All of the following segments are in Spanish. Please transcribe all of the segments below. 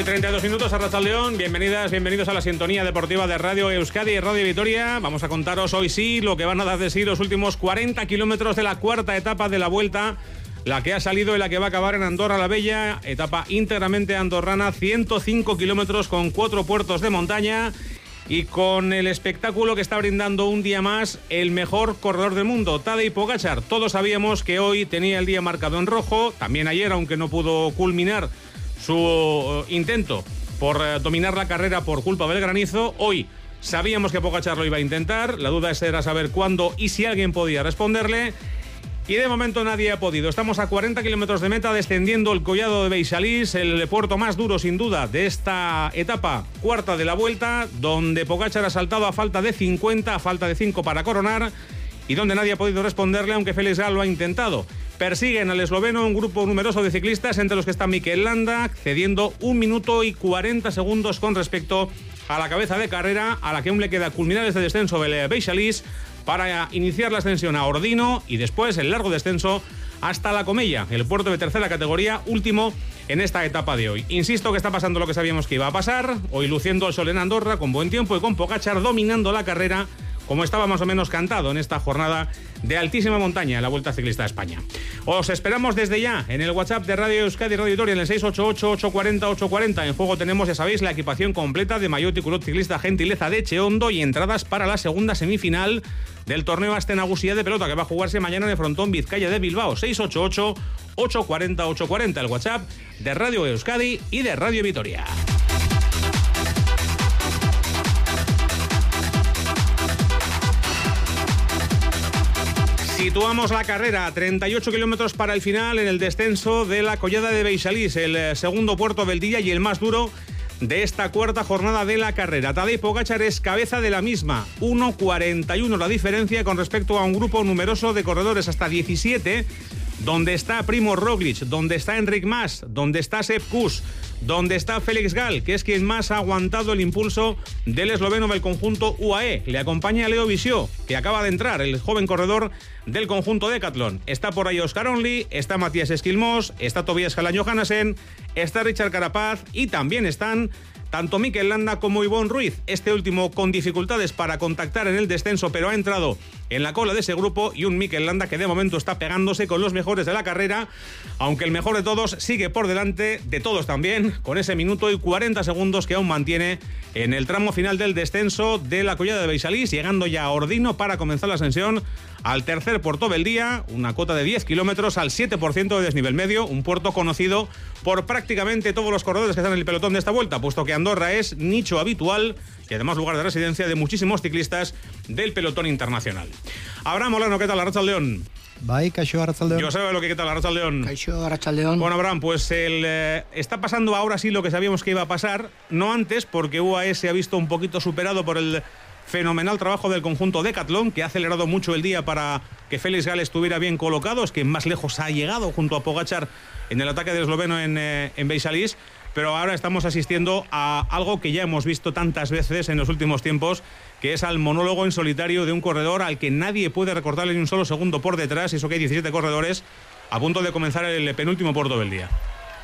1:32 a Arratsaldeón. Bienvenidos a la sintonía deportiva de Radio Euskadi y Radio Vitoria. Vamos a contaros hoy sí lo que van a dar de sí los últimos 40 kilómetros de la cuarta etapa de la Vuelta, la que ha salido y la que va a acabar en Andorra la Bella, etapa íntegramente andorrana, 105 kilómetros con 4 puertos de montaña y con el espectáculo que está brindando un día más el mejor corredor del mundo, Tadej Pogačar. Todos sabíamos que hoy tenía el día marcado en rojo, también ayer, aunque no pudo culminar su intento por dominar la carrera por culpa del granizo. Hoy sabíamos que Pogačar lo iba a intentar, la duda era saber cuándo y si alguien podía responderle, y de momento nadie ha podido. Estamos a 40 kilómetros de meta, descendiendo el collado de Beixalís, el puerto más duro sin duda de esta etapa cuarta de la Vuelta, donde Pogačar ha saltado a falta de 50, a falta de 5 para coronar, y donde nadie ha podido responderle, aunque Felix Gall lo ha intentado. Persiguen al esloveno un grupo numeroso de ciclistas, entre los que está Mikel Landa, cediendo 1 minuto y 40 segundos con respecto a la cabeza de carrera, a la que aún le queda culminar este descenso del Beixalís para iniciar la ascensión a Ordino y después el largo descenso hasta La Comella, el puerto de tercera categoría, último en esta etapa de hoy. Insisto que está pasando lo que sabíamos que iba a pasar, hoy luciendo el sol en Andorra con buen tiempo y con Pogačar dominando la carrera, como estaba más o menos cantado en esta jornada de altísima montaña en la Vuelta Ciclista a España. Os esperamos desde ya en el WhatsApp de Radio Euskadi y Radio Vitoria en el 688-840-840. En juego tenemos, ya sabéis, la equipación completa de maillot y culot ciclista gentileza de Cheondo y entradas para la segunda semifinal del torneo Aste Nagusia de pelota, que va a jugarse mañana en el frontón Vizcaya de Bilbao. 688-840-840, el WhatsApp de Radio Euskadi y de Radio Vitoria. Situamos la carrera a 38 kilómetros para el final en el descenso de la collada de Beixalís, el segundo puerto del día y el más duro de esta cuarta jornada de la carrera. Tadej Pogačar es cabeza de la misma, 1:41 la diferencia con respecto a un grupo numeroso de corredores, hasta 17, donde está Primož Roglič, donde está Enric Mas, donde está Sepp Kuss, donde está Felix Gall, que es quien más ha aguantado el impulso del esloveno del conjunto UAE. Le acompaña Leo Visió, que acaba de entrar, el joven corredor del conjunto Decathlon. Está por ahí Oscar Only, está Matías Esquilmós, está Tobias Jalan-Johannessen, está Richard Carapaz y también están tanto Mikel Landa como Ivonne Ruiz, este último con dificultades para contactar en el descenso, pero ha entrado en la cola de ese grupo, y un Mikel Landa que de momento está pegándose con los mejores de la carrera, aunque el mejor de todos sigue por delante de todos también, con ese minuto y 40 segundos que aún mantiene en el tramo final del descenso de la collada de Beixalís, llegando ya a Ordino para comenzar la ascensión al tercer puerto del día, una cota de 10 kilómetros al 7% de desnivel medio, un puerto conocido por prácticamente todos los corredores que están en el pelotón de esta vuelta, puesto que Andorra es nicho habitual y además lugar de residencia de muchísimos ciclistas del pelotón internacional. Abraham Molano, ¿qué tal? Arratsaldeón. Bai, kaixo, Arratsaldeón. Yo sé lo que, ¿qué tal? Arratsaldeón. Kaixo, Arratsaldeón. Bueno, Abraham, pues está pasando ahora sí lo que sabíamos que iba a pasar, no antes, porque UAE se ha visto un poquito superado por el fenomenal trabajo del conjunto Decathlon, que ha acelerado mucho el día para que Felix Gall estuviera bien colocado, es que más lejos ha llegado junto a Pogačar en el ataque del esloveno en Beixalís, pero ahora estamos asistiendo a algo que ya hemos visto tantas veces en los últimos tiempos, que es al monólogo en solitario de un corredor al que nadie puede recortarle ni un solo segundo por detrás, y eso que hay 17 corredores a punto de comenzar el penúltimo puerto del día.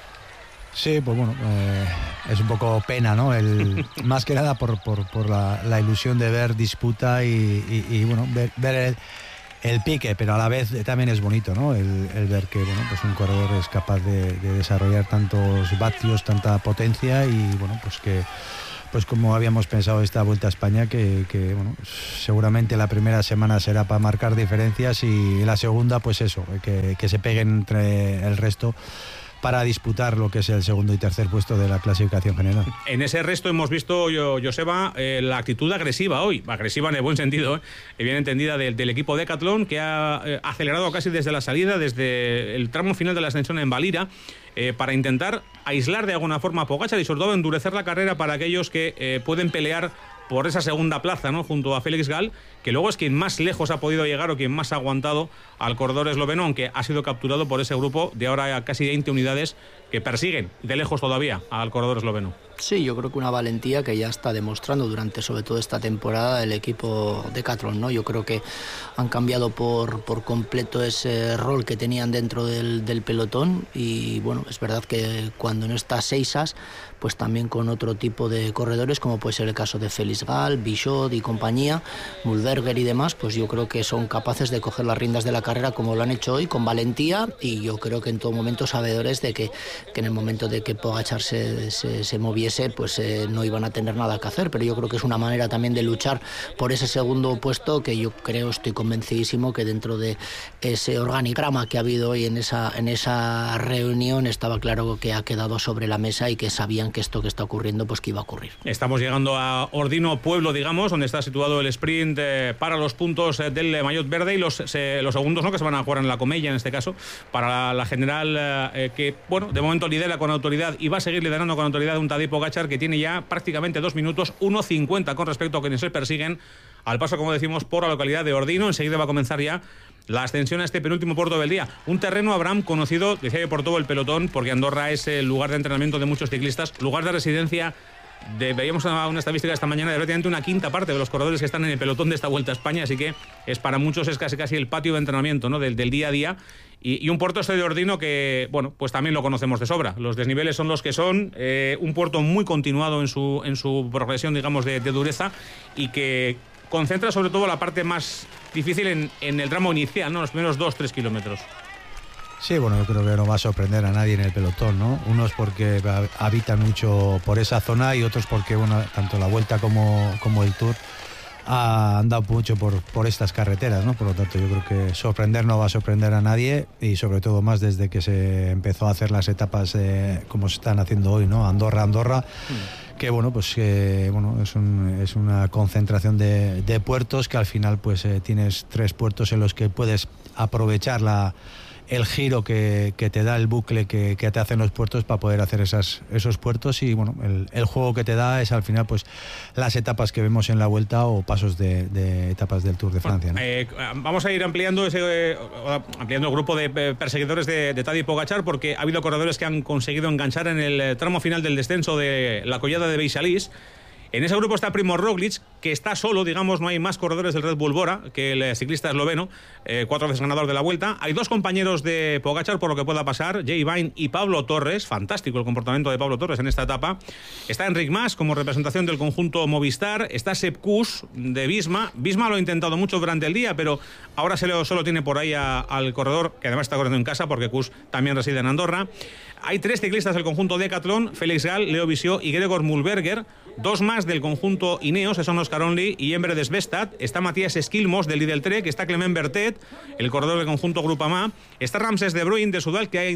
Sí, pues bueno, es un poco pena, ¿no? Más que nada por la ilusión de ver disputa y bueno, ver el pique, pero a la vez también es bonito, ¿no? El ver que bueno, pues un corredor es capaz de desarrollar tantos vatios, tanta potencia, y bueno, pues que pues como habíamos pensado esta Vuelta a España, que bueno, seguramente la primera semana será para marcar diferencias, y la segunda pues eso, que se peguen entre el resto para disputar lo que es el segundo y tercer puesto de la clasificación general. En ese resto hemos visto, Joseba, la actitud agresiva hoy, agresiva en el buen sentido, bien entendida, del equipo Decathlon, que ha acelerado casi desde la salida, desde el tramo final de la ascensión en Valira, para intentar aislar de alguna forma a Pogačar y sobre todo endurecer la carrera para aquellos que pueden pelear por esa segunda plaza, ¿no?, junto a Felix Gall, que luego es quien más lejos ha podido llegar o quien más ha aguantado al corredor esloveno, aunque ha sido capturado por ese grupo de ahora casi 20 unidades que persiguen de lejos todavía al corredor esloveno. Sí, yo creo que una valentía que ya está demostrando durante sobre todo esta temporada el equipo Decathlon, ¿no? Yo creo que han cambiado por completo ese rol que tenían dentro del pelotón y bueno, es verdad que cuando no está Seisas, pues también con otro tipo de corredores como puede ser el caso de Félix Gal, Bichot y compañía, Mühlberger y demás, pues yo creo que son capaces de coger las riendas de la carrera como lo han hecho hoy, con valentía, y yo creo que en todo momento sabedores de que en el momento de que Pogačar se moviese, pues no iban a tener nada que hacer, pero yo creo que es una manera también de luchar por ese segundo puesto que yo creo, estoy convencidísimo que dentro de ese organigrama que ha habido hoy en esa reunión estaba claro que ha quedado sobre la mesa y que sabían que esto que está ocurriendo pues que iba a ocurrir. Estamos llegando a Ordino Pueblo, digamos, donde está situado el sprint para los puntos del maillot verde y los segundos, ¿no?, que se van a jugar en la Comella en este caso, para la general que, bueno, de momento lidera con autoridad y va a seguir liderando con autoridad un Tadej Pogačar que tiene ya prácticamente 2 minutos 1:50 con respecto a quienes se persiguen al paso, como decimos, por la localidad de Ordino. Enseguida va a comenzar ya la ascensión a este penúltimo puerto del día. Un terreno, Abraham, conocido, decía yo, por todo el pelotón, porque Andorra es el lugar de entrenamiento de muchos ciclistas, lugar de residencia. Veíamos una estadística esta mañana de prácticamente una quinta parte de los corredores que están en el pelotón de esta Vuelta a España, así que para muchos es casi el patio de entrenamiento, ¿no?, del día a día. Y un puerto este de Ordino que, bueno, pues también lo conocemos de sobra. Los desniveles son los que son, un puerto muy continuado en su progresión, digamos, de dureza, y que concentra sobre todo la parte más difícil en el tramo inicial, ¿no?, los primeros 2-3 kilómetros. Sí, bueno, yo creo que no va a sorprender a nadie en el pelotón, ¿no? Unos porque habitan mucho por esa zona y otros porque, bueno, tanto la Vuelta como el Tour han dado mucho por estas carreteras, ¿no? Por lo tanto, yo creo que sorprender no va a sorprender a nadie, y sobre todo más desde que se empezó a hacer las etapas como se están haciendo hoy, ¿no? Andorra. Que bueno, pues es una concentración de puertos que al final pues tienes 3 puertos en los que puedes aprovechar el giro que te da el bucle que te hacen los puertos para poder hacer esos puertos, y bueno, el juego que te da es al final pues las etapas que vemos en la Vuelta o pasos de etapas del Tour de Francia, ¿no? Vamos a ir ampliando el grupo de perseguidores de Tadej Pogačar, porque ha habido corredores que han conseguido enganchar en el tramo final del descenso de la collada de Beixalís. En ese grupo está Primož Roglič, que está solo, digamos, no hay más corredores del Red Bull Bora que el ciclista esloveno, 4 veces ganador de la Vuelta. Hay 2 compañeros de Pogačar por lo que pueda pasar, Jay Vine y Pablo Torres. Fantástico el comportamiento de Pablo Torres en esta etapa. Está Enric Mas como representación del conjunto Movistar. Está Sepp Kuss de Visma. Visma lo ha intentado mucho durante el día, pero ahora solo tiene por ahí al corredor, que además está corriendo en casa porque Kuss también reside en Andorra. Hay 3 ciclistas del conjunto Decathlon, Félix Gal, Leo Bichot y Gregor Mühlberger. 2 más del conjunto Ineos, que son Oscar Only y Emre Desvestad. Está Matías Esquilmos del Lidl Trek, está Clement Bertet, el corredor del conjunto Groupama. Está Ramses de Bruyn de Sudal, que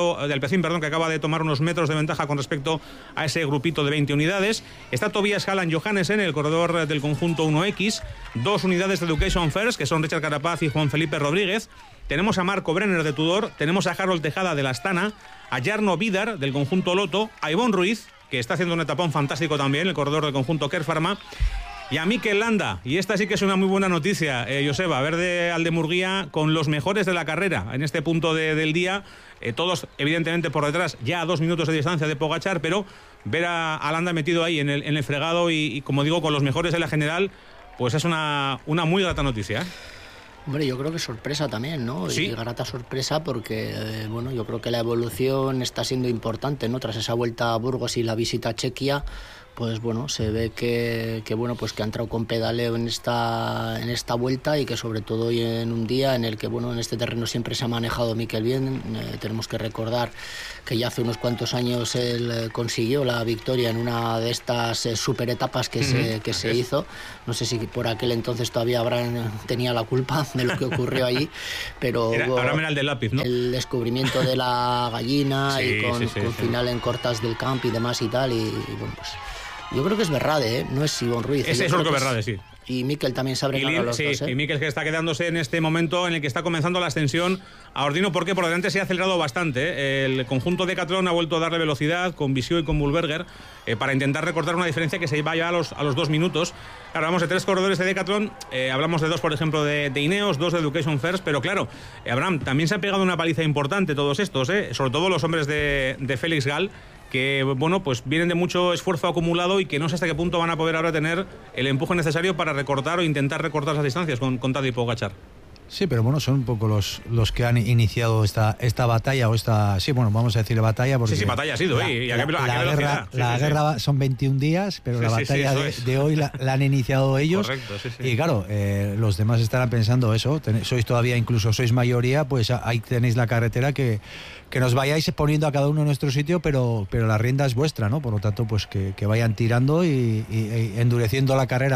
que acaba de tomar unos metros de ventaja con respecto a ese grupito de 20 unidades. Está Tobias Halland Johannesen, el corredor del conjunto 1X. 2 unidades de Education First, que son Richard Carapaz y Juan Felipe Rodríguez. Tenemos a Marco Brenner de Tudor, tenemos a Harold Tejada de la Astana, a Jarno Vidar del conjunto Lotto, a Ivonne Ruiz, que está haciendo un etapón fantástico también, el corredor del conjunto Care Pharma, y a Mikel Landa. Y esta sí que es una muy buena noticia, Joseba, Verde Aldemurguía con los mejores de la carrera en este punto del día, todos evidentemente por detrás, ya a 2 minutos de distancia de Pogačar, pero ver a Landa metido ahí en el fregado y como digo, con los mejores de la general, pues es una muy grata noticia, ¿eh? Hombre, yo creo que sorpresa también, ¿no? Sí. Y grata sorpresa porque, bueno, yo creo que la evolución está siendo importante, ¿no? Tras esa vuelta a Burgos y la visita a Chequia, pues bueno, se ve que bueno, pues que ha entrado con pedaleo en esta vuelta, y que sobre todo hoy en un día en el que, bueno, en este terreno siempre se ha manejado Mikel bien. Tenemos que recordar que ya hace unos cuantos años él consiguió la victoria en una de estas super etapas que se hizo. No sé si por aquel entonces todavía tenía la culpa de lo que ocurrió allí, pero ahora me da el de lápiz, ¿no? El descubrimiento de la gallina sí, y con final en Cortas del Camp y demás y tal, y bueno, pues yo creo que es Berrade, ¿eh? No es Ivonne Ruiz. Es Urco Berrade, sí. Y Mikel también sabe ganar a los dos, ¿eh? Y Mikel, que está quedándose en este momento en el que está comenzando la ascensión a Ordino, porque por delante se ha acelerado bastante. El conjunto Decathlon ha vuelto a darle velocidad con Visió y con Mühlberger para intentar recortar una diferencia que se va ya a los 2 minutos. Claro, hablamos de 3 corredores de Decathlon, hablamos de 2, por ejemplo, de Ineos, 2 de Education First, pero claro, Abraham, también se ha pegado una paliza importante todos estos, sobre todo los hombres de Félix Gall, que bueno, pues vienen de mucho esfuerzo acumulado y que no sé hasta qué punto van a poder ahora tener el empuje necesario para recortar o intentar recortar las distancias con Tadej Pogačar. Sí, pero bueno, son un poco los que han iniciado esta batalla o esta... Sí, bueno, vamos a decir batalla porque... Sí, batalla ha sido, la guerra son 21 días, pero la batalla de hoy la han iniciado ellos. Correcto, sí. Y claro, los demás estarán pensando eso, sois todavía, incluso sois mayoría, pues ahí tenéis la carretera que nos vayáis poniendo a cada uno en nuestro sitio, pero la rienda es vuestra, ¿no? Por lo tanto, pues que vayan tirando y endureciendo la carrera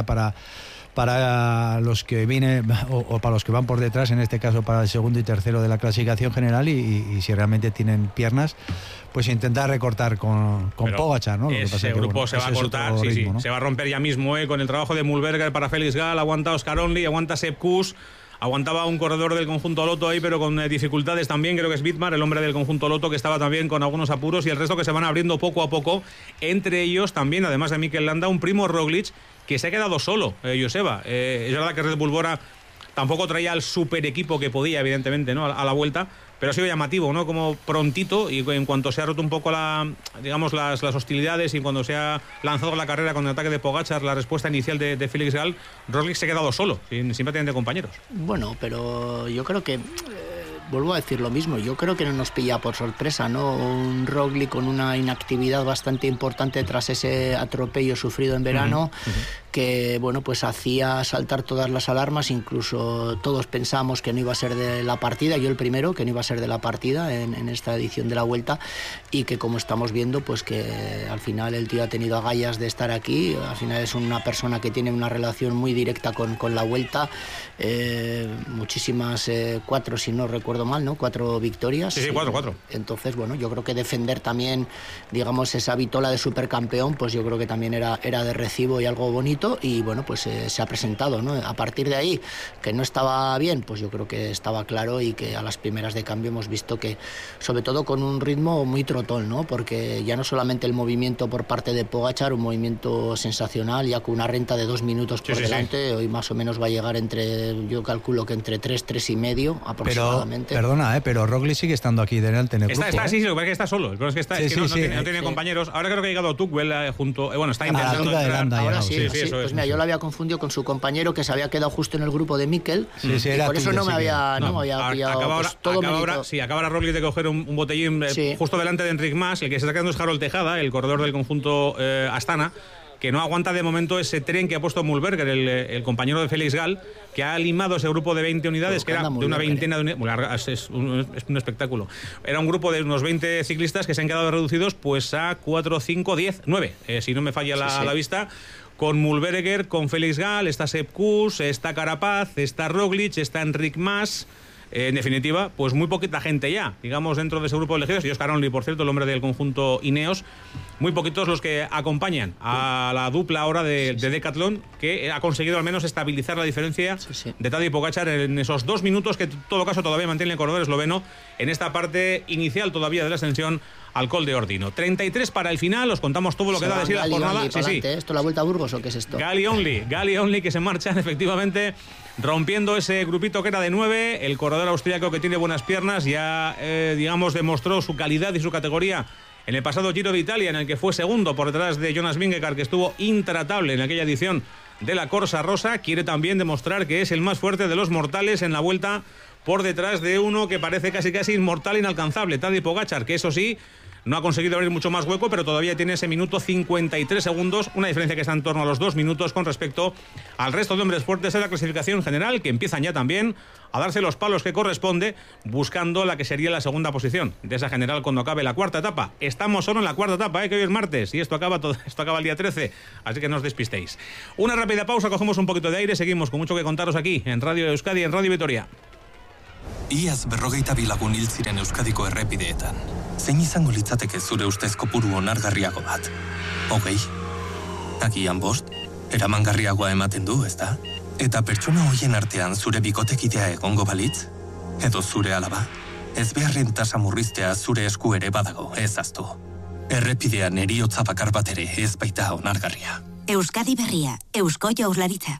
para los que vienen o para los que van por detrás, en este caso para el segundo y tercero de la clasificación general, y si realmente tienen piernas, pues intentar recortar con Pogačar, ¿no? Ese grupo se va a cortar, ritmo, ¿no? Se va a romper ya mismo, con el trabajo de Mühlberger para Félix Gall, aguanta Oscar Only, aguanta Sepp Kuss. Aguantaba un corredor del conjunto Lotto ahí, pero con dificultades también. Creo que es Wittmar, el hombre del conjunto Lotto, que estaba también con algunos apuros, y el resto que se van abriendo poco a poco. Entre ellos también, además de Mikel Landa, un Primo Roglic que se ha quedado solo, Joseba. Es verdad que Red Bull Bora tampoco traía el super equipo que podía, evidentemente, ¿no? a la vuelta, pero ha sido llamativo, ¿no? Como prontito, y en cuanto se ha roto un poco las hostilidades y cuando se ha lanzado la carrera con el ataque de Pogačar, la respuesta inicial de Félix Gall, Roglic se ha quedado solo, sin prácticamente compañeros. Bueno, pero yo creo que vuelvo a decir lo mismo, yo creo que no nos pilla por sorpresa, ¿no? Un Roglic con una inactividad bastante importante tras ese atropello sufrido en verano, que bueno, pues hacía saltar todas las alarmas, incluso todos pensamos que no iba a ser de la partida, yo el primero, que no iba a ser de la partida en esta edición de la Vuelta, y que como estamos viendo, pues que al final el tío ha tenido agallas de estar aquí. Al final es una persona que tiene una relación muy directa con la Vuelta, muchísimas, 4, si no recuerdo mal, ¿no? 4 victorias. Sí, 4. Entonces, bueno, yo creo que defender también, digamos, esa vitola de supercampeón, pues yo creo que también era de recibo y algo bonito, y bueno, pues se ha presentado, ¿no? A partir de ahí, que no estaba bien, pues yo creo que estaba claro, y que a las primeras de cambio hemos visto que, sobre todo con un ritmo muy trotón, ¿no? Porque ya no solamente el movimiento por parte de Pogačar, un movimiento sensacional, ya con una renta de 2 minutos por delante, hoy más o menos va a llegar yo calculo que entre 3 y medio aproximadamente. Pero Roglic sigue estando aquí delante en el grupo. Sí, lo que pasa es que está solo. El problema es que no tiene compañeros. Ahora creo que ha llegado Tuchel junto. Bueno, está intentando entrar. Ahora sí. Pues mira, yo lo había confundido con su compañero, que se había quedado justo en el grupo de Mikel. Y por eso no me había pillado. Acaba ahora Roglic de coger un botellín justo delante de Enric Mas. El que se está quedando es Harold Tejada, el corredor del conjunto Astana, que no aguanta de momento ese tren que ha puesto Mühlberger, el compañero de Félix Gall, que ha limado ese grupo de 20 unidades, que era de una veintena de unidades. Es un espectáculo. Era un grupo de unos 20 ciclistas que se han quedado reducidos pues a 4, 5, 10, 9, si no me falla la vista. Con Mühlberger, con Félix Gall, está Sepp Kuss, está Carapaz, está Roglic, está Enric Mas. En definitiva, pues muy poquita gente ya, digamos, dentro de ese grupo de elegidos. Y Oscar Only, por cierto, el hombre del conjunto Ineos. Muy poquitos los que acompañan a la dupla ahora de Decathlon, que ha conseguido al menos estabilizar la diferencia de Tadej Pogačar en esos 2 minutos que, en todo caso, todavía mantiene el corredor esloveno en esta parte inicial todavía de la ascensión al Col de Ordino. 33 para el final, os contamos todo lo que da de sí la jornada. ¿Esto es la Vuelta a Burgos o qué es esto? Gali Only que se marchan efectivamente, rompiendo ese grupito que era de 9. El corredor austríaco, que tiene buenas piernas, ya digamos demostró su calidad y su categoría en el pasado Giro de Italia, en el que fue segundo por detrás de Jonas Vingegaard, que estuvo intratable en aquella edición de la Corsa Rosa. Quiere también demostrar que es el más fuerte de los mortales en la Vuelta, por detrás de uno que parece casi inmortal, inalcanzable, Tadej Pogačar, que eso sí, no ha conseguido abrir mucho más hueco, pero todavía tiene ese minuto 53 segundos, una diferencia que está en torno a los 2 minutos con respecto al resto de hombres fuertes en la clasificación general, que empiezan ya también a darse los palos que corresponde, buscando la que sería la segunda posición de esa general cuando acabe la cuarta etapa. Estamos solo en la cuarta etapa, que hoy es martes, y esto acaba el día 13, así que no os despistéis. Una rápida pausa, cogemos un poquito de aire, seguimos con mucho que contaros aquí en Radio Euskadi, en Radio Vitoria. Iaz 42 lagun hil ziren Euskadiko errepideetan. Zein izango litzateke zure ustez kopuru onargarriago bat? 20? Agian 5? Eramangarriagoa ematen du, ezta? Eta pertsona hoien artean zure bikotekidea egongo balitz? Edo zure alaba? Ez beharren tasa murriztea zure esku ere badago, ez aztu. Errepidean heriotza bakar bat ere ez baita onargarria. Euskadi Berria, Eusko Jaurlaritza.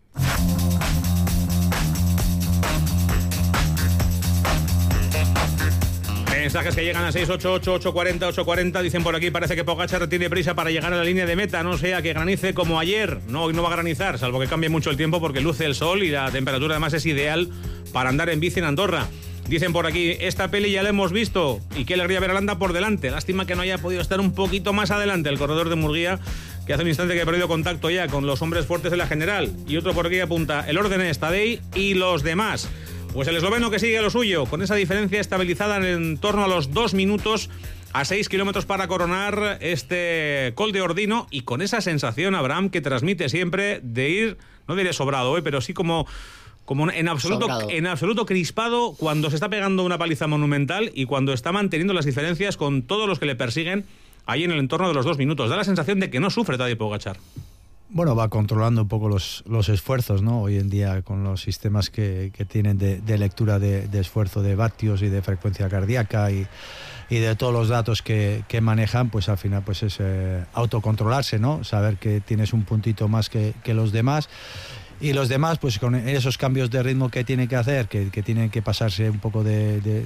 Mensajes que llegan a 688-840-840. Dicen por aquí, parece que Pogačar tiene prisa para llegar a la línea de meta, no sea que granice como ayer. No, hoy no va a granizar, salvo que cambie mucho el tiempo porque luce el sol y la temperatura además es ideal para andar en bici en Andorra. Dicen por aquí, esta peli ya la hemos visto y qué alegría ver a Landa por delante. Lástima que no haya podido estar un poquito más adelante el corredor de Murguía, que hace un instante que ha perdido contacto ya con los hombres fuertes de la general. Y otro por aquí apunta, el orden es Tadej y los demás. Pues el esloveno que sigue a lo suyo, con esa diferencia estabilizada en torno a los 2 minutos a 6 kilómetros para coronar este Col de Ordino, y con esa sensación, Abraham, que transmite siempre de ir, no diré sobrado, pero sí como en absoluto crispado cuando se está pegando una paliza monumental y cuando está manteniendo las diferencias con todos los que le persiguen ahí en el entorno de los 2 minutos. Da la sensación de que no sufre Tadej Pogačar. Bueno, va controlando un poco los esfuerzos, ¿no? Hoy en día con los sistemas que tienen de lectura de esfuerzo de vatios y de frecuencia cardíaca y de todos los datos que manejan, pues al final pues es autocontrolarse, ¿no? Saber que tienes un puntito más que los demás. Y los demás, pues con esos cambios de ritmo que tienen que hacer, que tienen que pasarse un poco de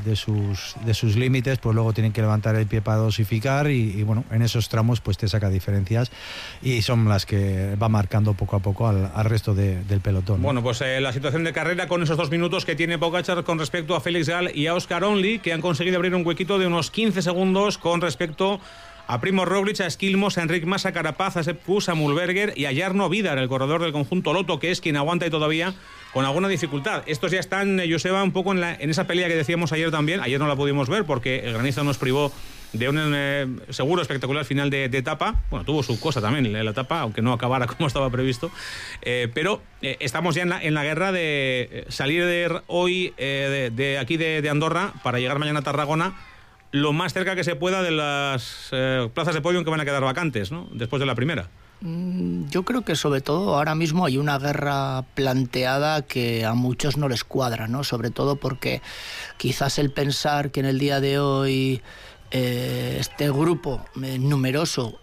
sus límites, pues luego tienen que levantar el pie para dosificar y bueno, en esos tramos pues te saca diferencias y son las que va marcando poco a poco al resto del pelotón, ¿no? Bueno, pues la situación de carrera con esos 2 minutos que tiene Pogačar con respecto a Felix Gall y a Oscar Only, que han conseguido abrir un huequito de unos 15 segundos con respecto a Primož Roglič, a Skilmos, a Enric Mas, a Carapaz, a Sepp Kuss, a Mühlberger y a Jarno Vidar, el corredor del conjunto Lotto, que es quien aguanta y todavía con alguna dificultad. Estos ya están, Joseba, un poco en esa pelea que decíamos ayer también. Ayer no la pudimos ver porque el granizo nos privó de un seguro espectacular final de etapa. Bueno, tuvo su cosa también en la etapa, aunque no acabara como estaba previsto. Pero estamos ya en la guerra de salir hoy de aquí de Andorra para llegar mañana a Tarragona lo más cerca que se pueda de las plazas de podium que van a quedar vacantes, ¿no? Después de la primera. Yo creo que sobre todo ahora mismo hay una guerra planteada que a muchos no les cuadra, ¿no? Sobre todo porque quizás el pensar que en el día de hoy este grupo numeroso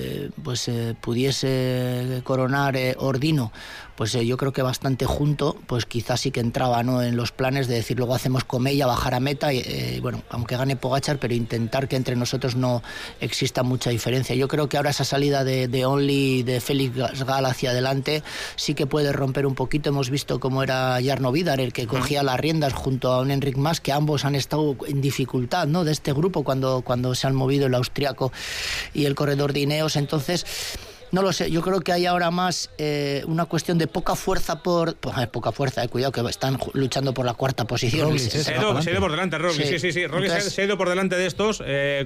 pudiese coronar Ordino, pues yo creo que bastante junto, pues quizás sí que entraba, ¿no?, en los planes de decir luego hacemos comella, bajar a meta y bueno, aunque gane Pogačar, pero intentar que entre nosotros no exista mucha diferencia. Yo creo que ahora esa salida de Only, de Felix Gall hacia adelante, sí que puede romper un poquito. Hemos visto cómo era Jarno Vidar el que cogía las riendas junto a un Enric Mas, que ambos han estado en dificultad, ¿no?, de este grupo cuando se han movido el austriaco y el corredor de Ineos. Entonces no lo sé, yo creo que hay ahora más una cuestión de poca fuerza poca fuerza, cuidado que están luchando por la cuarta posición. Se ha ido por delante Roglič, sí. Roglič se ha ido por delante de estos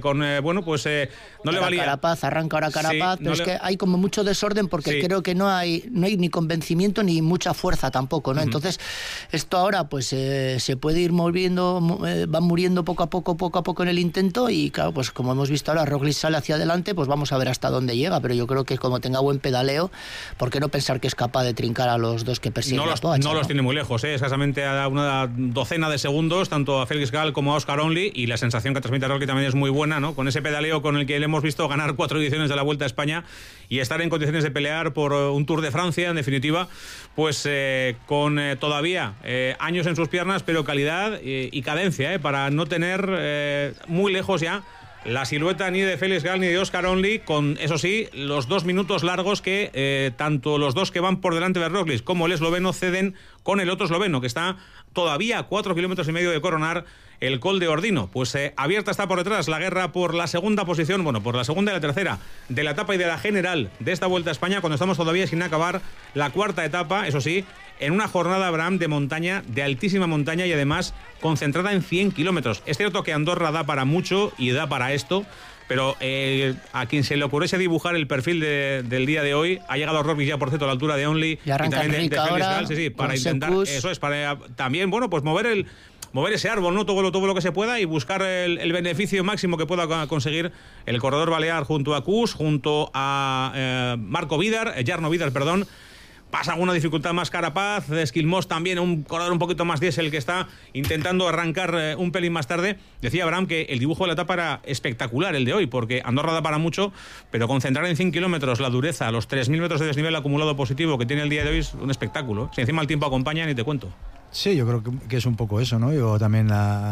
no le valía. Carapaz, arranca ahora Carapaz, pero es que hay como mucho desorden porque creo que no hay ni convencimiento ni mucha fuerza tampoco, ¿no? Entonces esto ahora pues se puede ir moviendo, va muriendo poco a poco en el intento y claro, pues como hemos visto ahora, Roglič sale hacia adelante, pues vamos a ver hasta dónde llega, pero yo creo que como tenga buen pedaleo, ¿por qué no pensar que es capaz de trincar a los dos que persiguen? No los tiene muy lejos, escasamente a una docena de segundos, tanto a Felix Gall como a Oscar Only, y la sensación que transmite Roglič también es muy buena, ¿no? Con ese pedaleo con el que le hemos visto ganar 4 ediciones de la Vuelta a España y estar en condiciones de pelear por un Tour de Francia, en definitiva, pues con todavía años en sus piernas, pero calidad y cadencia, para no tener muy lejos ya la silueta ni de Felix Gall ni de Oscar Only, con, eso sí, los 2 minutos largos que tanto los dos que van por delante de Roglič como el esloveno ceden con el otro esloveno, que está todavía a 4,5 kilómetros de coronar el Col de Ordino. Pues abierta está por detrás la guerra por la segunda posición, por la segunda y la tercera de la etapa y de la general de esta Vuelta a España, cuando estamos todavía sin acabar la cuarta etapa, eso sí, en una jornada, Abraham, de montaña, de altísima montaña y además concentrada en 100 kilómetros. Es cierto que Andorra da para mucho y da para esto, pero a quien se le ocurriese dibujar el perfil del día de hoy, ha llegado Roglič ya, por cierto, a la altura de Only y también de Felix Gall, para intentar, eso es, para también, pues mover mover ese árbol, ¿no? Todo lo que se pueda y buscar el beneficio máximo que pueda conseguir el corredor balear junto a Kuss, junto a Jarno Vidar, perdón. Pasa alguna dificultad más Carapaz, Skilmos también, un corredor un poquito más diésel que está intentando arrancar un pelín más tarde. Decía Abraham que el dibujo de la etapa era espectacular, el de hoy, porque Andorra da para mucho, pero concentrar en 100 kilómetros la dureza, los 3.000 metros de desnivel acumulado positivo que tiene el día de hoy es un espectáculo. Si encima el tiempo acompaña, ni te cuento. Sí, yo creo que es un poco eso, ¿no? Yo también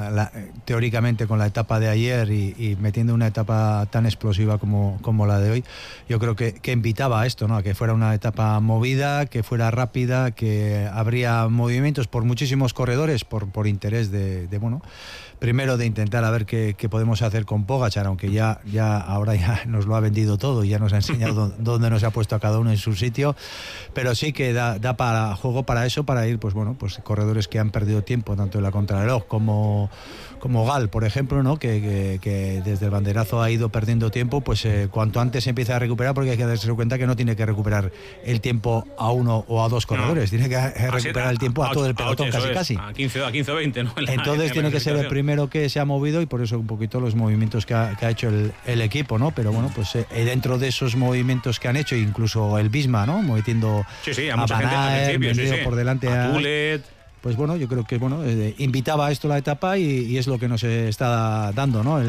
teóricamente con la etapa de ayer y metiendo una etapa tan explosiva como la de hoy, yo creo que invitaba a esto, ¿no? A que fuera una etapa movida, que fuera rápida, que habría movimientos por muchísimos corredores, por interés de bueno, primero de intentar a ver qué podemos hacer con Pogačar, aunque ya ahora ya nos lo ha vendido todo y ya nos ha enseñado dónde nos ha puesto a cada uno en su sitio, pero sí que da para juego para eso, para ir, pues bueno, pues corredores que han perdido tiempo tanto en la contrarreloj como Gal, por ejemplo, ¿no? Que desde el banderazo ha ido perdiendo tiempo, pues cuanto antes empieza a recuperar, porque hay que darse cuenta que no tiene que recuperar el tiempo a uno o a dos corredores, tiene que recuperar el tiempo a todo el pelotón, casi. A 15 o 20, ¿no? Entonces tiene que ser el primero que se ha movido y por eso un poquito los movimientos que ha hecho el equipo, ¿no? Pero bueno, pues dentro de esos movimientos que han hecho, incluso el Bisma, ¿no? Metiendo a mucha gente al principio, por delante a Tulet. Pues bueno, yo creo que invitaba a esto la etapa y es lo que nos está dando, ¿no?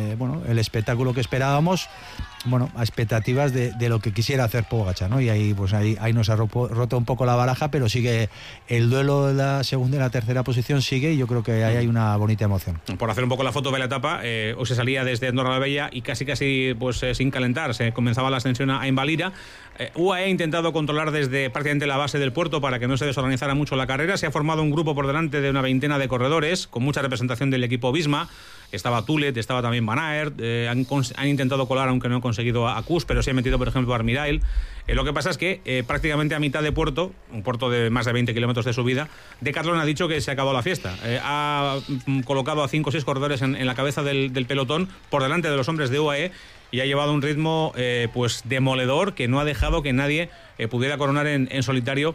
El espectáculo que esperábamos, bueno, a expectativas de lo que quisiera hacer Pogačar, ¿no? Y ahí nos ha roto un poco la baraja, pero sigue el duelo de la segunda y la tercera posición sigue y yo creo que ahí hay una bonita emoción. Por hacer un poco la foto de la etapa, hoy se salía desde Andorra la Vella y casi pues sin calentar, se comenzaba la ascensión a Invalira. UAE ha intentado controlar desde prácticamente la base del puerto para que no se desorganizara mucho la carrera. Se ha formado un grupo por delante de una veintena de corredores con mucha representación del equipo Bisma. Estaba Tulet, estaba también Van Aert, han intentado colar aunque no han conseguido a Kuss, pero sí han metido por ejemplo a Armirail. Lo que pasa es que prácticamente a mitad de puerto, un puerto de más de 20 kilómetros de subida, Decathlon ha dicho que se ha acabado la fiesta. Ha colocado a 5 o 6 corredores en la cabeza del pelotón por delante de los hombres de UAE y ha llevado un ritmo pues demoledor que no ha dejado que nadie pudiera coronar en solitario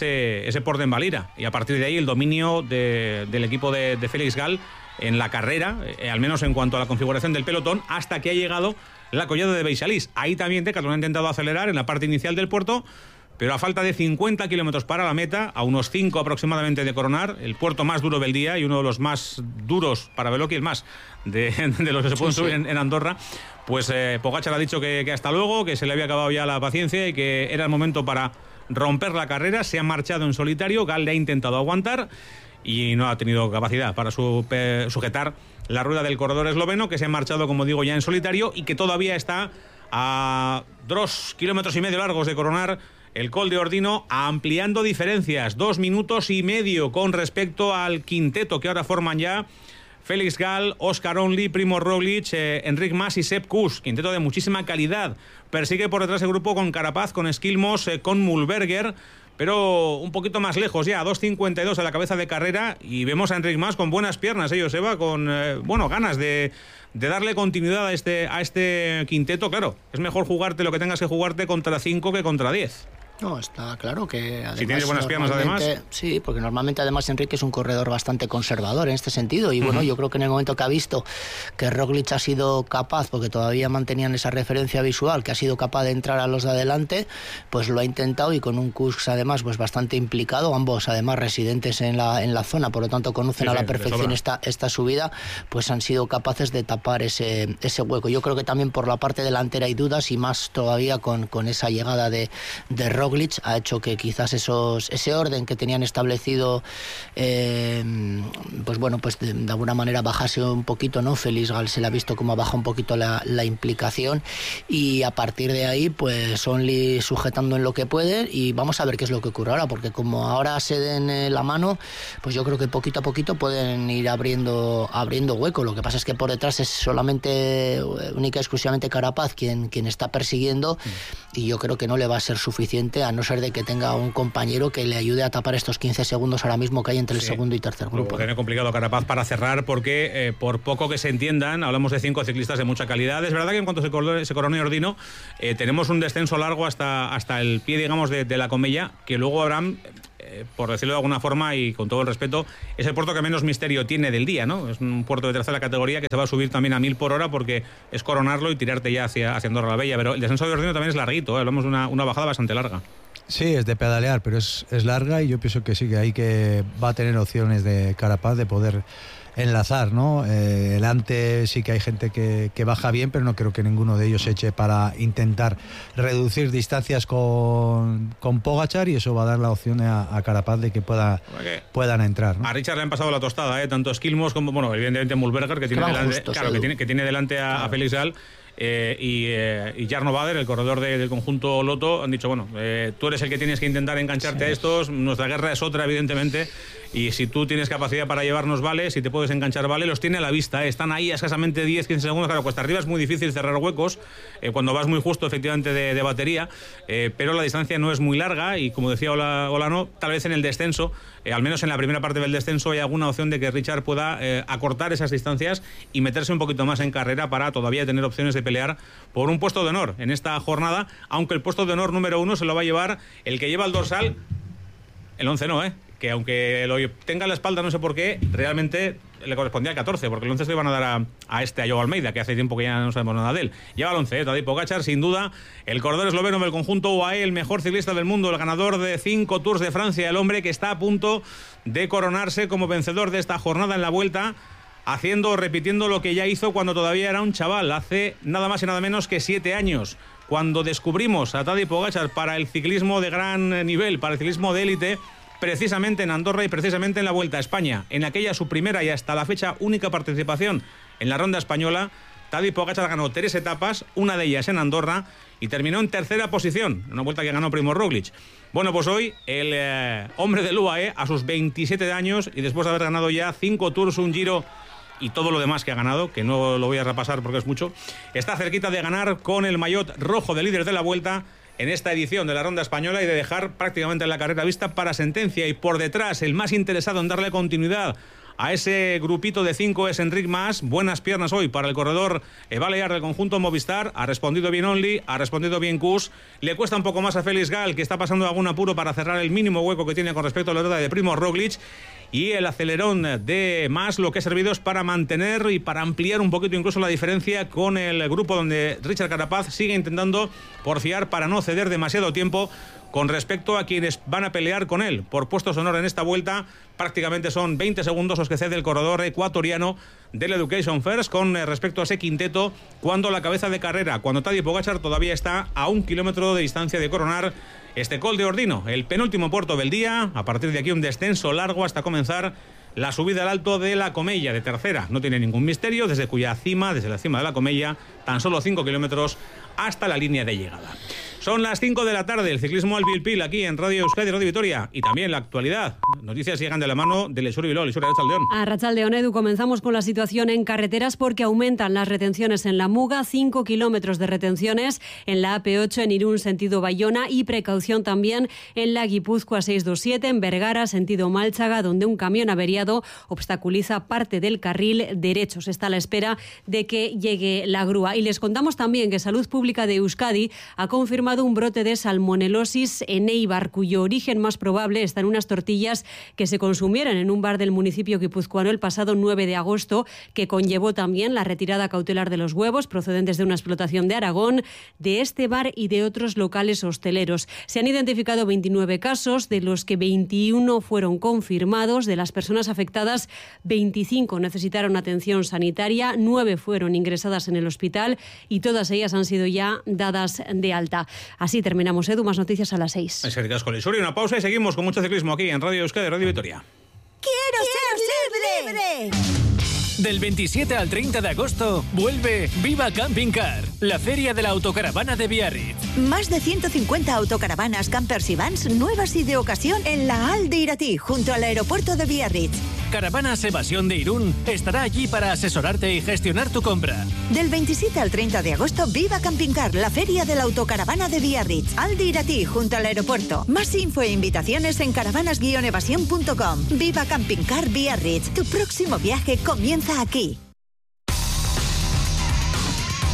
ese Port de Envalira. Y a partir de ahí el dominio del equipo de Félix Gal en la carrera, al menos en cuanto a la configuración del pelotón, hasta que ha llegado la collada de Beixalís. Ahí también Decathlon ha intentado acelerar en la parte inicial del puerto, pero a falta de 50 kilómetros para la meta, a unos 5 aproximadamente de coronar, el puerto más duro del día y uno de los más duros para Beloki, el más de los que se pueden subir en Andorra, pues Pogačar ha dicho que hasta luego, que se le había acabado ya la paciencia y que era el momento para romper la carrera. Se ha marchado en solitario, Gal le ha intentado aguantar y no ha tenido capacidad para sujetar la rueda del corredor esloveno, que se ha marchado, como digo, ya en solitario y que todavía está a 2,5 kilómetros largos de coronar el Col de Ordino, ampliando diferencias, 2 minutos y medio con respecto al quinteto que ahora forman ya Félix Gal, Oscar Only, Primo Roglic, Enric Mas y Sepp Kuss, quinteto de muchísima calidad. Persigue por detrás el grupo con Carapaz, con Skilmos, con Mühlberger, pero un poquito más lejos ya, a 2.52 a la cabeza de carrera, y vemos a Enric Mas con buenas piernas, Joseba, con ganas de darle continuidad a este quinteto. Claro, es mejor jugarte lo que tengas que jugarte contra 5 que contra 10. No, está claro que además, si tienes buenas piernas además. Sí, porque normalmente además Enrique es un corredor bastante conservador en este sentido y bueno, yo creo que en el momento que ha visto que Roglic ha sido capaz, porque todavía mantenían esa referencia visual, que ha sido capaz de entrar a los de adelante, pues lo ha intentado y con un Kuss además pues bastante implicado, ambos además residentes en la zona, por lo tanto conocen a la perfección esta subida, pues han sido capaces de tapar ese hueco. Yo creo que también por la parte delantera hay dudas y más todavía con esa llegada de Roglic ha hecho que quizás ese orden que tenían establecido pues de alguna manera bajase un poquito, ¿no? Félix Gal se le ha visto como baja un poquito la implicación y a partir de ahí pues Only sujetando en lo que puede y vamos a ver qué es lo que ocurre ahora, porque como ahora se den la mano, pues yo creo que poquito a poquito pueden ir abriendo hueco. Lo que pasa es que por detrás es solamente única y exclusivamente Carapaz quien está persiguiendo y yo creo que no le va a ser suficiente a no ser de que tenga un compañero que le ayude a tapar estos 15 segundos ahora mismo que hay entre el segundo y tercer grupo. Tiene complicado Carapaz para cerrar porque por poco que se entiendan, hablamos de 5 ciclistas de mucha calidad. Es verdad que en cuanto se coronó Ordino tenemos un descenso largo hasta el pie, digamos, de la Comella, que luego Abraham por decirlo de alguna forma y con todo el respeto, es el puerto que menos misterio tiene del día, ¿no? Es un puerto de tercera categoría que se va a subir también a 1000 por hora porque es coronarlo y tirarte ya hacia Andorra la Bella, pero el descenso de Ordino también es larguito, hablamos de una bajada bastante larga. Sí, es de pedalear, pero es larga y yo pienso que sí, que ahí que va a tener opciones de Carapaz de poder enlazar, ¿no? Delante sí que hay gente que baja bien, pero no creo que ninguno de ellos eche para intentar reducir distancias con Pogačar, y eso va a dar la opción a Carapaz de que puedan entrar, ¿no? A Richard le han pasado la tostada, tanto Skilmos como, bueno, evidentemente Mühlberger, que tiene delante a Felix Gall. Y Jarno Bader, el corredor del conjunto Lotto, han dicho, bueno, tú eres el que tienes que intentar engancharte a estos, nuestra guerra es otra, evidentemente, y si tú tienes capacidad para llevarnos, vale, si te puedes enganchar, vale, los tiene a la vista, están ahí a escasamente 10-15 segundos, claro, cuesta arriba es muy difícil cerrar huecos, cuando vas muy justo, efectivamente, de batería, pero la distancia no es muy larga, y como decía Olano, tal vez en el descenso, al menos en la primera parte del descenso, hay alguna opción de que Richard pueda acortar esas distancias y meterse un poquito más en carrera para todavía tener opciones de pelear por un puesto de honor en esta jornada, aunque el puesto de honor número 1 se lo va a llevar el que lleva el dorsal, el 11 no, que aunque lo tenga en la espalda, no sé por qué, realmente le correspondía al 14, porque el 11 se lo iban a dar a Joao Almeida, que hace tiempo que ya no sabemos nada de él. Lleva el 11, Tadej Pogačar, sin duda, el corredor esloveno del conjunto UAE, el mejor ciclista del mundo, el ganador de 5 Tours de Francia, el hombre que está a punto de coronarse como vencedor de esta jornada en la Vuelta, repitiendo lo que ya hizo cuando todavía era un chaval, hace nada más y nada menos que 7 años, cuando descubrimos a Tadej Pogačar para el ciclismo de gran nivel, para el ciclismo de élite, precisamente en Andorra y precisamente en la Vuelta a España. En aquella su primera y hasta la fecha única participación en la ronda española, Tadej Pogačar ganó 3 etapas, una de ellas en Andorra, y terminó en tercera posición, una vuelta que ganó Primož Roglič. Bueno, pues hoy el hombre del UAE, a sus 27 años, y después de haber ganado ya 5 Tours, un Giro y todo lo demás que ha ganado, que no lo voy a repasar porque es mucho, está cerquita de ganar con el maillot rojo de líder de la Vuelta en esta edición de la Ronda Española y de dejar prácticamente la carrera vista para sentencia. Y por detrás, el más interesado en darle continuidad a ese grupito de 5 es Enric Mas. Buenas piernas hoy para el corredor balear del conjunto Movistar. Ha respondido bien Only, ha respondido bien Kuss. Le cuesta un poco más a Felix Gall, que está pasando algún apuro para cerrar el mínimo hueco que tiene con respecto a la rueda de Primož Roglič. Y el acelerón de Mas lo que ha servido es para mantener y para ampliar un poquito incluso la diferencia con el grupo donde Richard Carapaz sigue intentando porfiar para no ceder demasiado tiempo con respecto a quienes van a pelear con él por puestos de honor en esta Vuelta. Prácticamente son 20 segundos los que cede el corredor ecuatoriano del Education First con respecto a ese quinteto, cuando la cabeza de carrera, cuando Tadej Pogačar todavía está a 1 kilómetro de distancia de coronar este Col de Ordino, el penúltimo puerto del día. A partir de aquí un descenso largo hasta comenzar la subida al alto de la Comella de tercera. No tiene ningún misterio, desde la cima de la Comella, tan solo 5 kilómetros hasta la línea de llegada. Son las 5 de la tarde, el ciclismo al Pil aquí en Radio Euskadi, Radio Vitoria, y también la actualidad. Noticias llegan de la mano de Leixuri Bilbao. Leixuri, Arratsaldeon. Arratsaldeon, Edu. Comenzamos con la situación en carreteras porque aumentan las retenciones en la Muga, 5 kilómetros de retenciones en la AP8 en Irún, sentido Bayona, y precaución también en la Guipúzcoa 627 en Vergara, sentido Málchaga, donde un camión averiado obstaculiza parte del carril derecho. Se está a la espera de que llegue la grúa. Y les contamos también que Salud Pública de Euskadi ha confirmado un brote de salmonelosis en Eibar, cuyo origen más probable está en unas tortillas que se consumieron en un bar del municipio guipuzcoano el pasado 9 de agosto, que conllevó también la retirada cautelar de los huevos procedentes de una explotación de Aragón, de este bar y de otros locales hosteleros. Se han identificado 29 casos, de los que 21 fueron confirmados. De las personas afectadas, 25 necesitaron atención sanitaria, 9 fueron ingresadas en el hospital y todas ellas han sido ya dadas de alta. Así terminamos, Edu. Más noticias a las 6. Una pausa y seguimos con mucho ciclismo aquí en Radio Euskadi, Radio Vitoria. ¡Quiero ser libre! Del 27 al 30 de agosto vuelve Viva Camping Car, la feria de la autocaravana de Biarritz. Más de 150 autocaravanas, campers y vans nuevas y de ocasión en la Al de Iratí, junto al aeropuerto de Biarritz. Caravanas Evasión de Irún estará allí para asesorarte y gestionar tu compra. Del 27 al 30 de agosto, Viva Camping Car, la feria de la autocaravana de Biarritz. Al de Iratí, junto al aeropuerto. Más info e invitaciones en caravanas-evasión.com. Viva Camping Car Biarritz. Tu próximo viaje comienza aquí.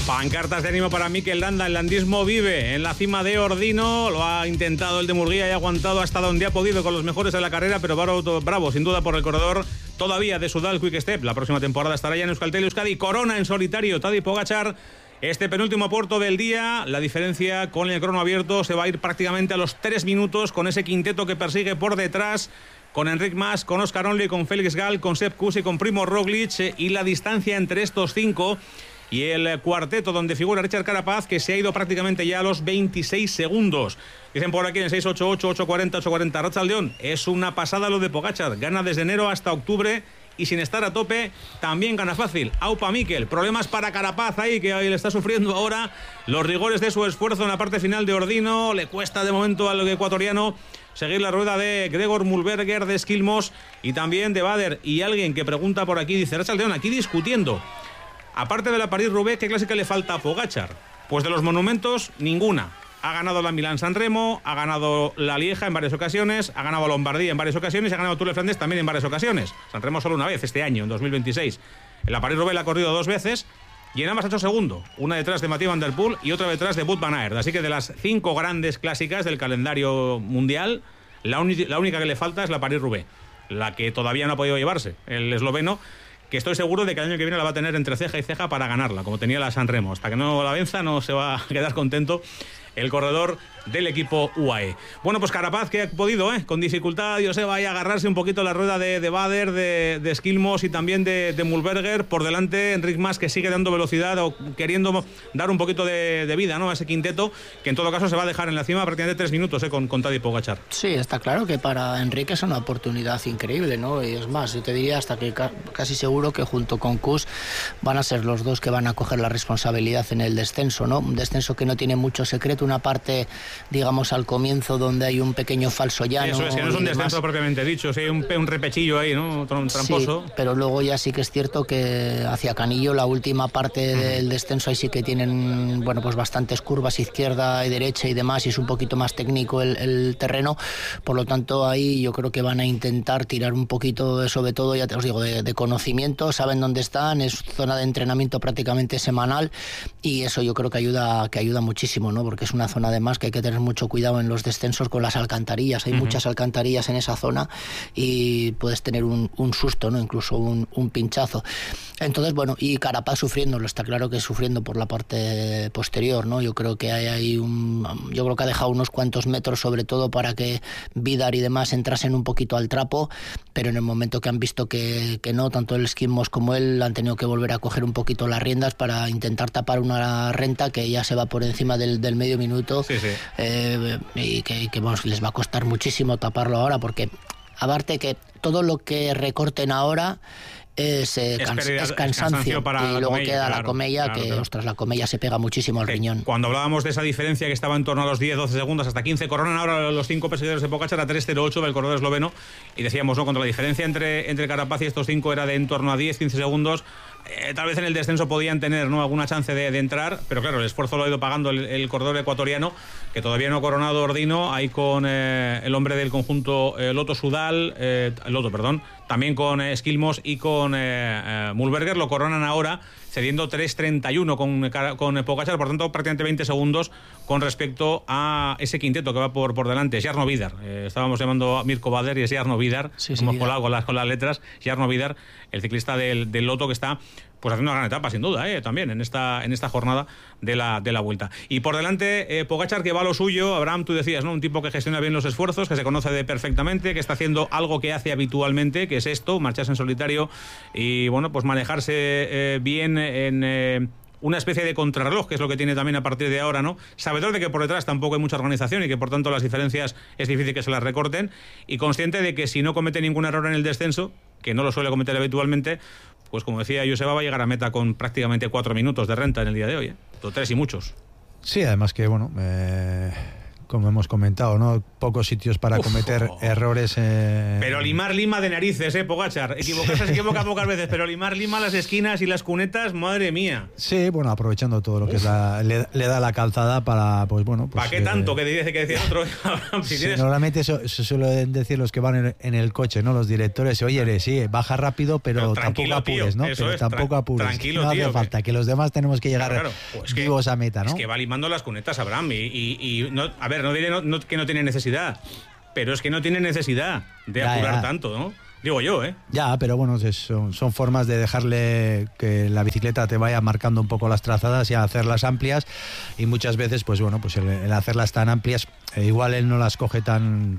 Pancartas de ánimo para Mikel Landa, el landismo vive en la cima de Ordino, lo ha intentado el de Murguía y ha aguantado hasta donde ha podido con los mejores de la carrera, pero bravo sin duda por el corredor todavía de Sudal Quick Step. La próxima temporada estará ya en Euskaltel Euskadi. Corona en solitario Tadej Pogačar. Este penúltimo puerto del día, la diferencia con el crono abierto se va a ir prácticamente a los 3 minutos con ese quinteto que persigue por detrás, con Enric Mas, con Oscar Onley, con Félix Gall, con Sepp Kuss y con Primo Roglic, y la distancia entre estos 5 y el cuarteto donde figura Richard Carapaz, que se ha ido prácticamente ya a los 26 segundos. Dicen por aquí en 688, 840, 840. Arratsaldeon, es una pasada lo de Pogačar. Gana desde enero hasta octubre y sin estar a tope también gana fácil. Aupa Mikel, problemas para Carapaz ahí, que le está sufriendo ahora los rigores de su esfuerzo en la parte final de Ordino. Le cuesta de momento al ecuatoriano seguir la rueda de Gregor Mulberger, de Skilmos y también de Bader. Y alguien que pregunta por aquí, dice Arratsaldeon, aquí discutiendo, aparte de la París-Roubaix, ¿qué clásica le falta a Pogačar? Pues de los monumentos, ninguna. Ha ganado la Milán-San Remo, ha ganado la Lieja en varias ocasiones, ha ganado Lombardía en varias ocasiones y ha ganado Tour de Flandes también en varias ocasiones. San Remo solo una vez este año, en 2026. En la París-Roubaix la ha corrido 2 veces y en ambas ha hecho segundo. Una detrás de Mathieu van der Poel y otra detrás de Wout van Aert. Así que de las 5 grandes clásicas del calendario mundial, la única que le falta es la París-Roubaix, la que todavía no ha podido llevarse el esloveno, que estoy seguro de que el año que viene la va a tener entre ceja y ceja para ganarla, como tenía la San Remo. Hasta que no la venza no se va a quedar contento el corredor del equipo UAE. Bueno, pues Carapaz, que ha podido, con dificultad, Joseba, a agarrarse un poquito la rueda de Bader, de Skilmos y también de Mulberger. Por delante, Enric Mas, que sigue dando velocidad o queriendo dar un poquito de vida, ¿no?, a ese quinteto, que en todo caso se va a dejar en la cima prácticamente 3 minutos con Tadej Pogačar. Sí, está claro que para Enrique es una oportunidad increíble, ¿no? Y es más, yo te diría hasta que casi seguro que junto con Kuss van a ser los dos que van a coger la responsabilidad en el descenso, ¿no? Un descenso que no tiene mucho secreto, una parte, digamos, al comienzo donde hay un pequeño falso llano. Eso es, que no es un descenso propiamente dicho, sí, un repechillo ahí, ¿no? Un tramposo. Sí, pero luego ya sí que es cierto que hacia Canillo, la última parte del descenso, ahí sí que tienen, bueno, pues bastantes curvas izquierda y derecha y demás, y es un poquito más técnico el terreno. Por lo tanto, ahí yo creo que van a intentar tirar un poquito, sobre todo, ya te os digo, de conocimiento, saben dónde están, es zona de entrenamiento prácticamente semanal, y eso yo creo que ayuda muchísimo, ¿no? Porque es una zona además que hay que tener mucho cuidado en los descensos con las alcantarillas. Hay muchas alcantarillas en esa zona y puedes tener un susto, ¿no? Incluso un pinchazo. Entonces, bueno, y Carapaz sufriéndolo, está claro que sufriendo por la parte posterior, ¿no? Yo creo que yo creo que ha dejado unos cuantos metros, sobre todo para que Vidar y demás entrasen un poquito al trapo, pero en el momento que han visto que no, tanto el Skilmos como él han tenido que volver a coger un poquito las riendas para intentar tapar una renta que ya se va por encima del medio minuto. Sí. Y que bueno, les va a costar muchísimo taparlo ahora, porque aparte que todo lo que recorten ahora es cansancio para y luego comella, queda claro, la comella, claro. Ostras, la comella se pega muchísimo al riñón. Cuando hablábamos de esa diferencia que estaba en torno a los 10-12 segundos hasta 15, coronan ahora los 5 perseguidores de Pogačar a 3.08 del corredor esloveno, y decíamos, ¿no?, cuando la diferencia entre Carapaz y estos 5 era de en torno a 10-15 segundos, tal vez en el descenso podían tener, ¿no?, alguna chance de entrar, pero claro, el esfuerzo lo ha ido pagando el corredor ecuatoriano, que todavía no ha coronado Ordino, ahí con el hombre del conjunto Lotto Sudal, también con Skilmos y con Mulberger, lo coronan ahora cediendo 3.31 con Pogačar, por tanto prácticamente 20 segundos con respecto a ese quinteto que va por delante. Jarno Vidar, estábamos llamando a Mirko Bader y es Jarno Vidar, hemos colado con las letras. Jarno Vidar, el ciclista del Lotto, que está pues haciendo una gran etapa, sin duda, también en esta jornada de la Vuelta. Y por delante, Pogačar, que va a lo suyo. Abraham, tú decías, ¿no?, un tipo que gestiona bien los esfuerzos, que se conoce perfectamente, que está haciendo algo que hace habitualmente, que es esto, marcharse en solitario y, bueno, pues manejarse bien en una especie de contrarreloj, que es lo que tiene también a partir de ahora, ¿no? Sabedor de que por detrás tampoco hay mucha organización y que por tanto las diferencias es difícil que se las recorten, y consciente de que si no comete ningún error en el descenso, que no lo suele cometer habitualmente, pues como decía Joseba, va a llegar a meta con prácticamente 4 minutos de renta en el día de hoy, 3 y muchos. Sí, además que, bueno, como hemos comentado, ¿no? Pocos sitios para cometer errores. Pero lima de narices, Pogačar. Equivocarse se equivoca pocas veces, pero limar las esquinas y las cunetas, madre mía. Sí, bueno, aprovechando todo lo que le da la calzada para, pues bueno. Pues, ¿para qué tanto? Que decía otro. Si sí, normalmente eso suelen decir los que van en el coche, ¿no? Los directores, oye, sí, baja rápido, pero tampoco apures, ¿no? Pero tampoco apures. Tranquilo, no hace falta, que los demás tenemos que llegar vivos a meta, ¿no? Es que va limando las cunetas, Abraham, y no, a ver, no diré que no tiene necesidad, pero es que no tiene necesidad de apurar tanto, ¿no? Digo yo, ¿eh? Ya, pero bueno, son formas de dejarle que la bicicleta te vaya marcando un poco las trazadas y hacerlas amplias, y muchas veces, pues bueno, pues el hacerlas tan amplias, igual él no las coge tan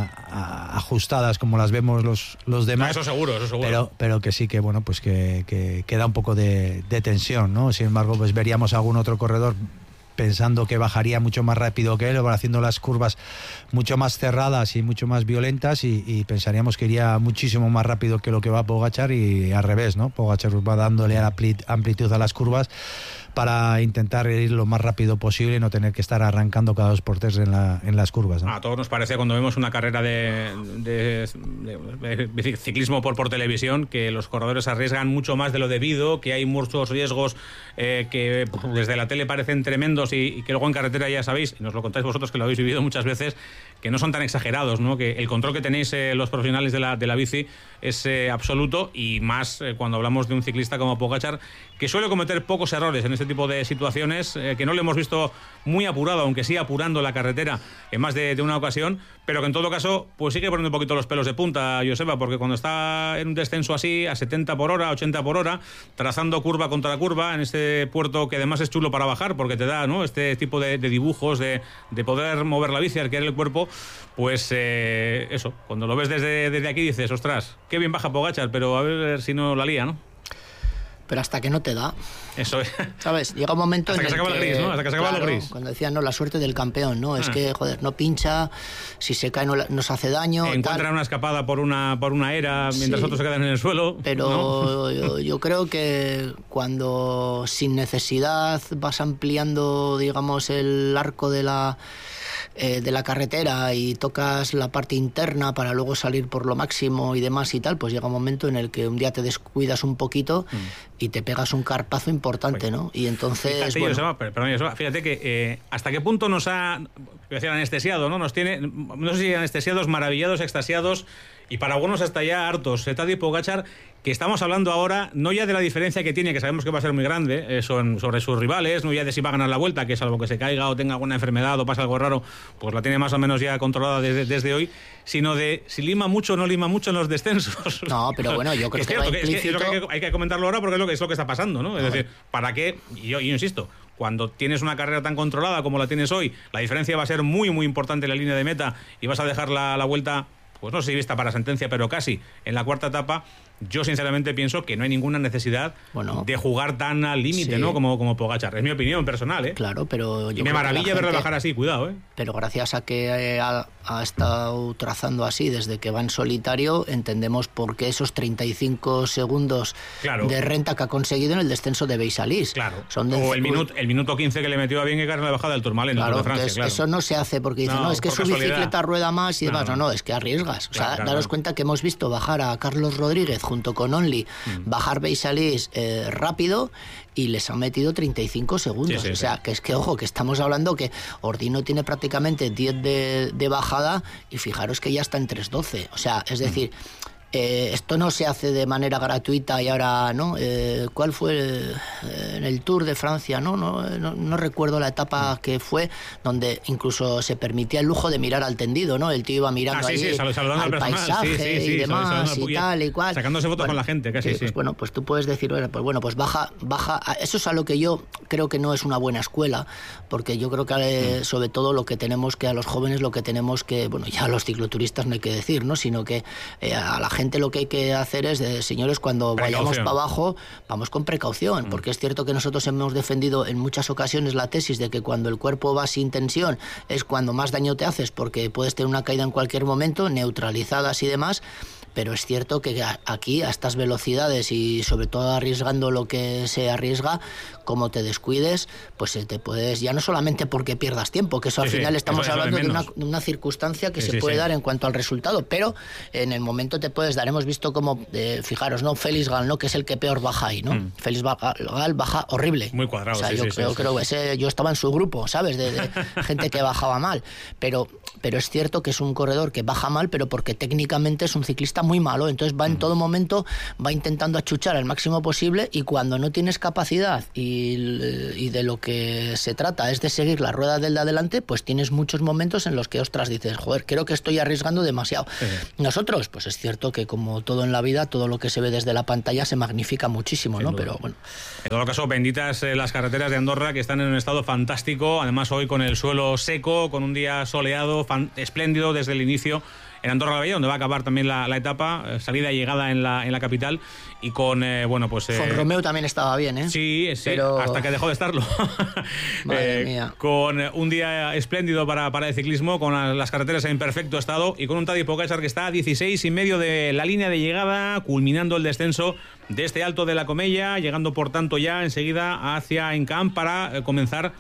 ajustadas como las vemos los demás. No, eso seguro. Pero que sí que, bueno, pues que da un poco de tensión, ¿no? Sin embargo, pues veríamos algún otro corredor pensando que bajaría mucho más rápido que él, o haciendo las curvas mucho más cerradas y mucho más violentas, y pensaríamos que iría muchísimo más rápido que lo que va Pogačar, y al revés, ¿no? Pogačar va dándole amplitud a las curvas para intentar ir lo más rápido posible y no tener que estar arrancando cada 2x3 en las curvas, ¿no? A todos nos parece, cuando vemos una carrera de ciclismo por televisión, que los corredores arriesgan mucho más de lo debido, que hay muchos riesgos que desde la tele parecen tremendos y que luego en carretera, ya sabéis, y nos lo contáis vosotros que lo habéis vivido muchas veces, que no son tan exagerados, ¿no? Que el control que tenéis los profesionales de la bici es absoluto, y más cuando hablamos de un ciclista como Pogačar, que suele cometer pocos errores en este tipo de situaciones, que no le hemos visto muy apurado, aunque sí apurando la carretera en más de una ocasión, pero que en todo caso pues sigue poniendo un poquito los pelos de punta, Joseba, porque cuando está en un descenso así a 70 por hora, 80 por hora, trazando curva contra curva en este puerto, que además es chulo para bajar porque te da, ¿no?, este tipo de dibujos de poder mover la bici, arquear el cuerpo, pues eso, cuando lo ves desde aquí dices, ostras, qué bien baja Pogačar, pero a ver si no la lía, ¿no? Pero hasta que no te da. Eso es. ¿Sabes? Llega un momento hasta en que se acaba el gris, ¿no? Hasta que se acaba el gris. Cuando decían, no, la suerte del campeón, ¿no? Es que, joder, no pincha, si se cae nos hace daño. Encuentran una escapada por una era mientras otros se quedan en el suelo. Pero ¿no? yo creo que cuando sin necesidad vas ampliando, digamos, el arco de la carretera y tocas la parte interna para luego salir por lo máximo y demás y tal, pues llega un momento en el que un día te descuidas un poquito y te pegas un carpazo importante, ¿no? Y entonces... Fíjate que hasta qué punto nos ha, decir, anestesiado, ¿no? Nos tiene, no sé si anestesiados, maravillados, extasiados, y para algunos hasta ya hartos, Tadej Pogačar, que estamos hablando ahora no ya de la diferencia que tiene, que sabemos que va a ser muy grande, sobre sus rivales, no ya de si va a ganar la Vuelta, que salvo que se caiga o tenga alguna enfermedad o pasa algo raro, pues la tiene más o menos ya controlada desde hoy, sino de si lima mucho o no lima mucho en los descensos. No, pero bueno, yo creo que va implícito... hay que comentarlo ahora porque es lo que está pasando, ¿no? Es decir, ¿para qué? Y yo insisto, cuando tienes una carrera tan controlada como la tienes hoy, la diferencia va a ser muy, muy importante en la línea de meta y vas a dejar la Vuelta, pues no sé si vista para sentencia, pero casi en la cuarta etapa. Yo sinceramente pienso que no hay ninguna necesidad de jugar tan al límite, ¿no? Como Pogačar. Es mi opinión personal, ¿eh? Claro, pero yo me maravilla verlo bajar así, cuidado, ¿eh? Pero gracias a que ha estado trazando así desde que va en solitario, entendemos por qué esos 35 segundos de renta que ha conseguido en el descenso de Beisalís. Claro. O el minuto 15 que le metió a Vingegaard en la bajada del Tourmalet en el Tour de Francia. Claro. Eso no se hace porque dicen, no, es que su bicicleta rueda más y demás. No, es que arriesgas. O sea, daros cuenta que hemos visto bajar a Carlos Rodríguez junto con Only, bajar Beisalís rápido, y les ha metido 35 segundos. O sea, que es que, ojo, que estamos hablando que Ordino tiene prácticamente 10 de bajada, y fijaros que ya está en 3:12. O sea, es decir... esto no se hace de manera gratuita y ahora, ¿no? ¿Cuál fue en el Tour de Francia? No recuerdo la etapa que fue, donde incluso se permitía el lujo de mirar al tendido, ¿no? El tío iba mirando al paisaje y demás y tal y cual. Sacándose fotos con la gente, casi pues bueno, pues tú puedes decir, pues baja. Eso es a lo que yo creo que no es una buena escuela, porque yo creo que sobre todo lo que tenemos que a los jóvenes, lo que tenemos que, bueno, ya a los cicloturistas no hay que decir, ¿no? Sino que a la gente lo que hay que hacer es, señores, cuando vayamos para abajo, vamos con precaución, porque es cierto que nosotros hemos defendido en muchas ocasiones la tesis de que cuando el cuerpo va sin tensión es cuando más daño te haces, porque puedes tener una caída en cualquier momento, neutralizadas y demás, pero es cierto que aquí a estas velocidades y sobre todo arriesgando lo que se arriesga, como te descuides, pues te puedes, ya no solamente porque pierdas tiempo, que eso al final estamos hablando de una circunstancia que se puede dar en cuanto al resultado, pero en el momento te puedes dar. Hemos visto como, fijaros, ¿no? Félix Gal, ¿no? Que es el que peor baja ahí, ¿no? Félix Gal baja horrible. Muy cuadrado. O sea, yo creo que yo estaba en su grupo, ¿sabes? De gente que bajaba mal, pero es cierto que es un corredor que baja mal, pero porque técnicamente es un ciclista muy malo, entonces va en todo momento, va intentando achuchar al máximo posible, y cuando no tienes capacidad y de lo que se trata es de seguir la rueda del de adelante, pues tienes muchos momentos en los que, ostras, dices, joder, creo que estoy arriesgando demasiado. Nosotros, pues es cierto que como todo en la vida, todo lo que se ve desde la pantalla se magnifica muchísimo, ¿no? Pero bueno. En todo caso, benditas las carreteras de Andorra, que están en un estado fantástico, además hoy con el suelo seco, con un día soleado, espléndido desde el inicio en Andorra la Vella, donde va a acabar también la etapa, salida y llegada en la capital, y con, Romeo también estaba bien, ¿eh? Sí, pero... hasta que dejó de estarlo. Madre mía. Con un día espléndido para el ciclismo, con las carreteras en perfecto estado, y con un Tadej Pogačar que está a 16,5 de la línea de llegada, culminando el descenso de este Alto de la Comella, llegando por tanto ya enseguida hacia Encamp para comenzar